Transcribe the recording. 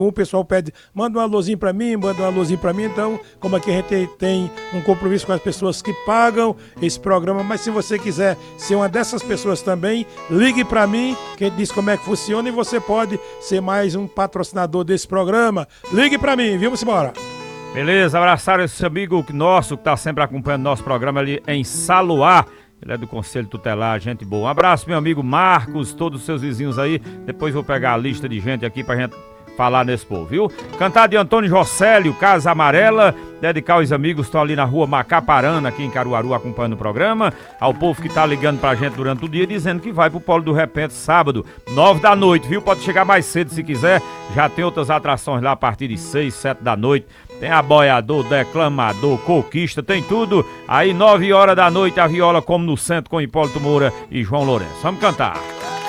O pessoal pede, manda um alôzinho pra mim, então, como aqui a gente tem um compromisso com as pessoas que pagam esse programa, mas se você quiser ser uma dessas pessoas também, ligue pra mim, que a gente diz como é que funciona e você pode ser mais um patrocinador desse programa. Ligue pra mim, viu? Vamos embora. Beleza, abraçar esse amigo nosso que tá sempre acompanhando nosso programa ali em Saluá. Ele é do Conselho Tutelar, gente boa. Um abraço, meu amigo Marcos, todos os seus vizinhos aí. Depois vou pegar a lista de gente aqui pra gente falar nesse povo, viu? Cantar de Antônio Jocélio, Casa Amarela, dedicar aos amigos que estão ali na rua Macaparana, aqui em Caruaru, acompanhando o programa, ao povo que tá ligando pra gente durante o dia, dizendo que vai pro Polo do Repente sábado, 9 da noite, viu? Pode chegar mais cedo se quiser, já tem outras atrações lá a partir de 6, 7 da noite, tem aboiador, declamador, coquista, tem tudo, aí 9 horas da noite a viola como no centro com Hipólito Moura e João Lourenço. Vamos cantar!